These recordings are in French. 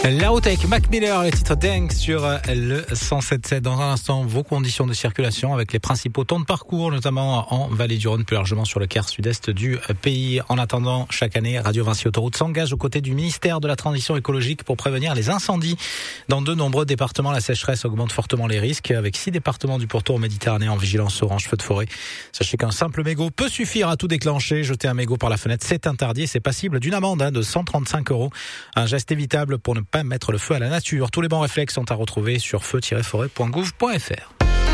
La route avec Mac Miller, le titre Dang sur le 107.7. Dans un instant, vos conditions de circulation avec les principaux temps de parcours, notamment en Vallée du Rhône, plus largement sur le quart sud-est du pays. En attendant, chaque année, Radio Vinci Autoroute s'engage aux côtés du ministère de la Transition écologique pour prévenir les incendies. Dans de nombreux départements, la sécheresse augmente fortement les risques, avec 6 départements du pourtour méditerranéen en vigilance orange feu de forêt. Sachez qu'un simple mégot peut suffire à tout déclencher. Jeter un mégot par la fenêtre, c'est interdit et c'est passible d'une amende de 135 €. Un geste évitable pour ne pas mettre le feu à la nature. Tous les bons réflexes sont à retrouver sur feu-forêt.gouv.fr.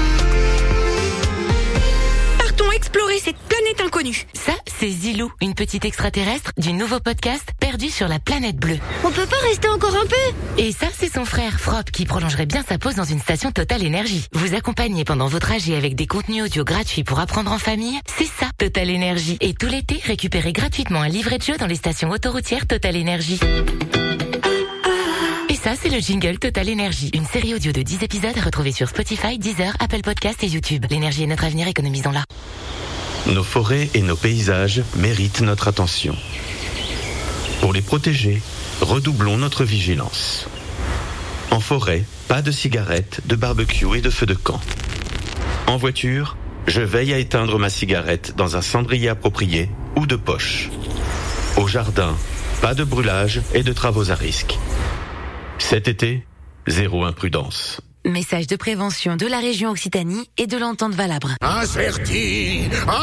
Partons explorer cette planète inconnue. Ça, c'est Zilou, une petite extraterrestre du nouveau podcast Perdu sur la planète bleue. On peut pas rester encore un peu? Et ça, c'est son frère Frop qui prolongerait bien sa pause dans une station Total Énergie. Vous accompagnez pendant vos trajets avec des contenus audio gratuits pour apprendre en famille, c'est ça Total Énergie. Et tout l'été, récupérez gratuitement un livret de jeu dans les stations autoroutières Total Énergie. Et ça, c'est le jingle Total Énergie. Une série audio de 10 épisodes à retrouver sur Spotify, Deezer, Apple Podcasts et YouTube. L'énergie est notre avenir, économisons-la. Nos forêts et nos paysages méritent notre attention. Pour les protéger, redoublons notre vigilance. En forêt, pas de cigarettes, de barbecue et de feux de camp. En voiture, je veille à éteindre ma cigarette dans un cendrier approprié ou de poche. Au jardin, pas de brûlage et de travaux à risque. Cet été, zéro imprudence. Message de prévention de la région Occitanie et de l'entente Valabre. Incerti.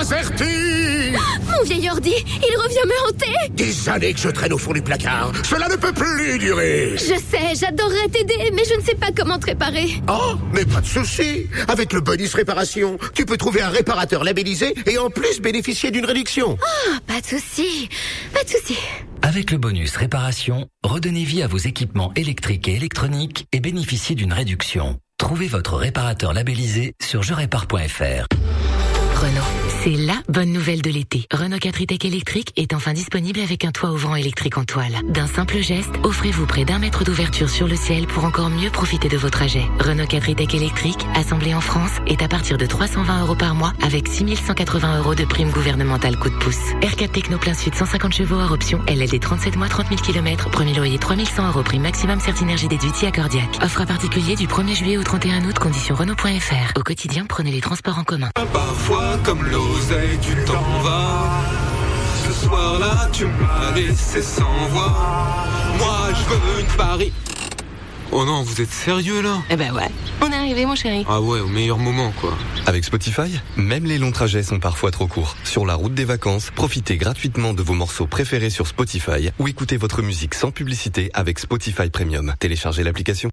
Mon vieil ordi, il revient me hanter. Des années que je traîne au fond du placard. Cela ne peut plus durer. Je sais, j'adorerais t'aider, mais je ne sais pas comment te réparer. Oh, mais pas de souci. Avec le bonus réparation, tu peux trouver un réparateur labellisé et en plus bénéficier d'une réduction. Ah, pas de souci. Avec le bonus réparation, redonnez vie à vos équipements électriques et électroniques et bénéficiez d'une réduction. Trouvez votre réparateur labellisé sur jerépare.fr. Renault, c'est la bonne nouvelle de l'été. Renault 4 e-Tech électrique est enfin disponible avec un toit ouvrant électrique en toile. D'un simple geste, offrez-vous près d'1 mètre d'ouverture sur le ciel pour encore mieux profiter de vos trajets. Renault 4 e-Tech électrique, assemblé en France, est à partir de 320 € par mois avec 6 180 € de prime gouvernementale coup de pouce. R4 Techno plein sud 150 chevaux hors option, LLD 37 mois 30 000 km, premier loyer 3100 € prime maximum Certinergie déduit à Cordiac. Offre à particulier du 1er juillet au 31 août, conditions Renault.fr. Au quotidien, prenez les transports en commun. Parfois comme l'oseille, tu t'en vas. Ce soir-là, tu m'as laissé sans voix. Moi, je veux une Paris. Oh non, vous êtes sérieux là? Eh ben ouais, on est arrivé mon chéri. Ah ouais, au meilleur moment quoi. Avec Spotify, même les longs trajets sont parfois trop courts. Sur la route des vacances, profitez gratuitement de vos morceaux préférés sur Spotify ou écoutez votre musique sans publicité avec Spotify Premium. Téléchargez l'application.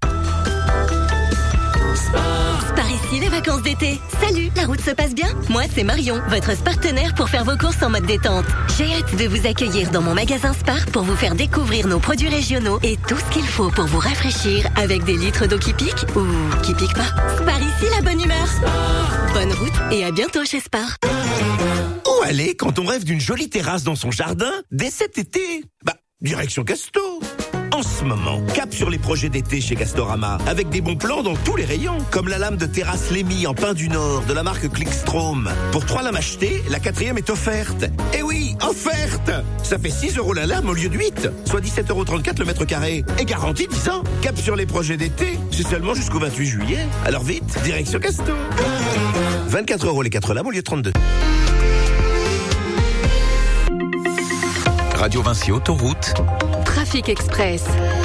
Par ici, les vacances d'été. Salut, la route se passe bien? Moi, c'est Marion, votre partenaire pour faire vos courses en mode détente. J'ai hâte de vous accueillir dans mon magasin Spar pour vous faire découvrir nos produits régionaux et tout ce qu'il faut pour vous rafraîchir avec des litres d'eau qui piquent ou qui piquent pas. Par ici, la bonne humeur. Bonne route et à bientôt chez Spar. Où aller quand on rêve d'une jolie terrasse dans son jardin dès cet été? Direction Casto. En ce moment, cap sur les projets d'été chez Castorama, avec des bons plans dans tous les rayons, comme la lame de terrasse Lémy en pin du Nord de la marque Clickstrom. Pour 3 lames achetées, la 4e est offerte. Eh oui, offerte! Ça fait 6 € la lame au lieu de 8, soit 17,34 € le mètre carré. Et garantie 10 ans. Cap sur les projets d'été, c'est seulement jusqu'au 28 juillet. Alors vite, direction Casto. 24 € les 4 lames au lieu de 32. Radio Vinci Autoroute. Trafic Express.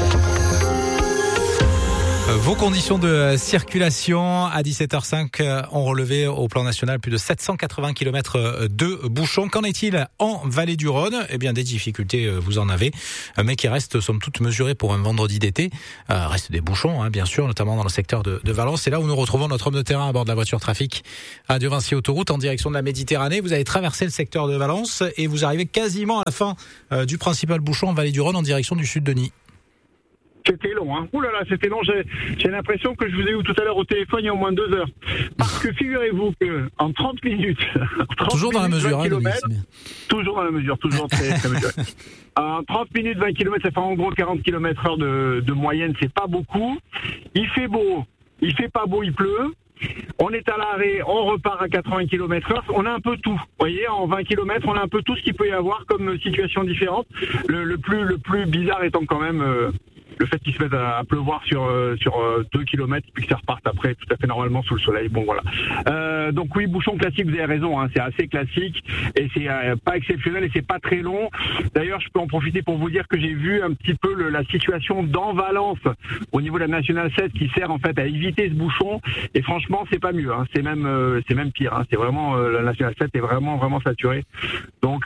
Vos conditions de circulation à 17h05 ont relevé au plan national plus de 780 km de bouchons. Qu'en est-il en Vallée du Rhône? Eh bien, des difficultés, vous en avez, mais qui restent somme toute mesurées pour un vendredi d'été. Reste des bouchons, bien sûr, notamment dans le secteur de Valence. C'est là où nous retrouvons notre homme de terrain à bord de la voiture trafic à Radio Vinci Autoroute en direction de la Méditerranée. Vous avez traversé le secteur de Valence et vous arrivez quasiment à la fin du principal bouchon en Vallée du Rhône en direction du sud de Nîmes. C'était long, hein. Ouh là là, c'était long. J'ai l'impression que je vous ai eu tout à l'heure au téléphone il y a au moins 2 heures. Parce que figurez-vous que en 30 minutes, toujours dans la mesure, toujours dans la mesure, toujours très mesuré. En 30 minutes, 20 km, ça fait en gros 40 km/h de moyenne, c'est pas beaucoup. Il fait beau, il fait pas beau, il pleut. On est à l'arrêt, on repart à 80 km/h, on a un peu tout. Vous voyez, en 20 km, on a un peu tout ce qu'il peut y avoir comme situation différente. Le plus bizarre étant quand même le fait qu'il se mette à pleuvoir sur 2 km, puis que ça reparte après tout à fait normalement sous le soleil. Bon voilà. Donc oui, bouchon classique, vous avez raison, hein, c'est assez classique et c'est pas exceptionnel et c'est pas très long. D'ailleurs, je peux en profiter pour vous dire que j'ai vu un petit peu la situation dans Valence au niveau de la Nationale 7 qui sert en fait à éviter ce bouchon et franchement c'est pas mieux, hein. C'est même pire, hein. C'est vraiment la Nationale 7 est vraiment saturée. Donc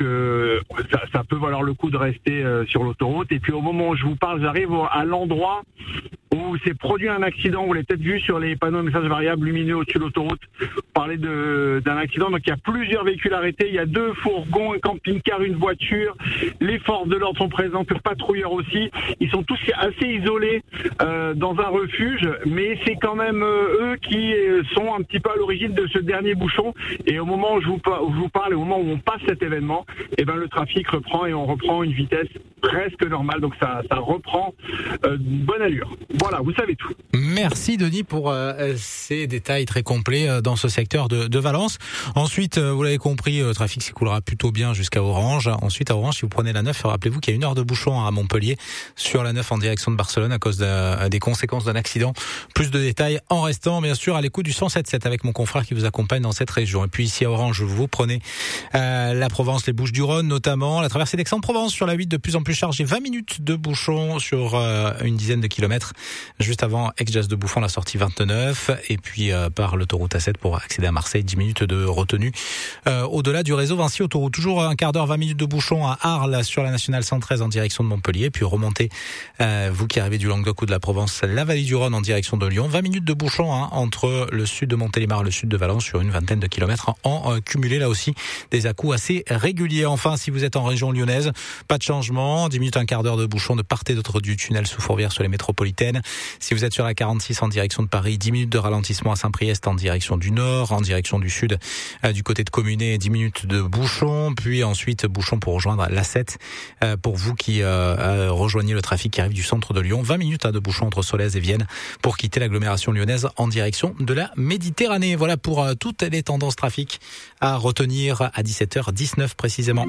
ça peut valoir le coup de rester sur l'autoroute. Et puis au moment où je vous parle, j'arrive à l'endroit où s'est produit un accident. Vous l'avez peut-être vu sur les panneaux de messages variables lumineux au-dessus de l'autoroute. Parler d'un accident. Donc il y a plusieurs véhicules arrêtés. Il y a 2 fourgons, un camping-car, une voiture. Les forces de l'ordre sont présentes, les patrouilleurs aussi. Ils sont tous assez isolés dans un refuge, mais c'est quand même eux qui sont un petit peu à l'origine de ce dernier bouchon. Et au moment où je vous parle, et au moment où on passe cet événement, eh ben le trafic reprend et on reprend une vitesse presque normale. Donc ça reprend une bonne allure. Voilà, vous savez tout. Merci Denis pour ces détails très complets dans ce secteur de Valence. Ensuite, vous l'avez compris, le trafic s'écoulera plutôt bien jusqu'à Orange. Ensuite, à Orange, si vous prenez la 9, rappelez-vous qu'il y a 1 heure de bouchon à Montpellier sur la 9 en direction de Barcelone à cause des conséquences d'un accident. Plus de détails en restant, bien sûr, à l'écoute du 107.7 avec mon confrère qui vous accompagne dans cette région. Et puis ici à Orange, vous prenez la Provence, les Bouches-du-Rhône notamment, la traversée d'Aix-en-Provence sur la 8 de plus en plus chargée, 20 minutes de bouchon sur une dizaine de kilomètres. Juste avant Aix-Jas de Bouffon, la sortie 29, et puis par l'autoroute A7 pour accéder à Marseille, 10 minutes de retenue. Au-delà du réseau Vinci Autoroute, toujours un quart d'heure, 20 minutes de bouchon à Arles sur la nationale 113 en direction de Montpellier, puis remontez, vous qui arrivez du Languedoc ou de la Provence, la vallée du Rhône en direction de Lyon, 20 minutes de bouchon entre le sud de Montélimar et le sud de Valence sur une vingtaine de kilomètres en cumulé, là aussi des à-coups assez réguliers. Enfin, si vous êtes en région lyonnaise, pas de changement, 10 minutes, un quart d'heure de bouchon de part et d'autre du tunnel sous Fourvière sur les métropolitaines. Si vous êtes sur la 46 en direction de Paris, 10 minutes de ralentissement à Saint-Priest en direction du nord, en direction du sud, du côté de Communé, 10 minutes de bouchon, puis ensuite bouchon pour rejoindre l'A7, pour vous qui rejoignez le trafic qui arrive du centre de Lyon, 20 minutes de bouchon entre Solèze et Vienne pour quitter l'agglomération lyonnaise en direction de la Méditerranée. Voilà pour toutes les tendances trafic à retenir à 17h19 précisément.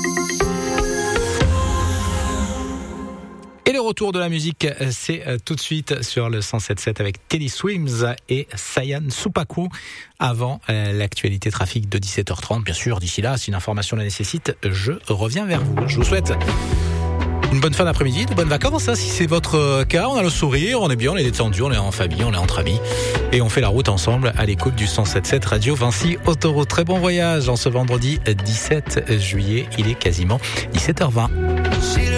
Et le retour de la musique, c'est tout de suite sur le 107.7 avec Teddy Swims et Sayan Supaku avant l'actualité trafic de 17h30. Bien sûr, d'ici là, si une information la nécessite, je reviens vers vous. Je vous souhaite une bonne fin d'après-midi, de bonnes vacances, hein, si c'est votre cas. On a le sourire, on est bien, on est détendu, on est en famille, on est entre amis. Et on fait la route ensemble à l'écoute du 107.7 Radio Vinci Autoroute. Très bon voyage en ce vendredi 17 juillet. Il est quasiment 17h20.